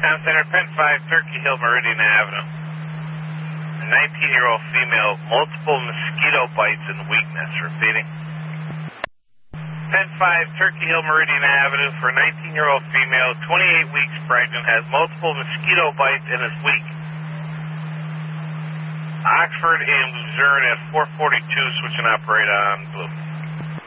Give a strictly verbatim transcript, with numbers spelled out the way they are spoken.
Town Center, Penn five, Turkey Hill, Meridian Avenue. A nineteen-year-old female, multiple mosquito bites and weakness. Repeating. Penn five, Turkey Hill, Meridian Avenue for a nineteen-year-old female, twenty-eight weeks pregnant, has multiple mosquito bites and is weak. Oxford and Luzerne at four forty-two, switching operator on blue.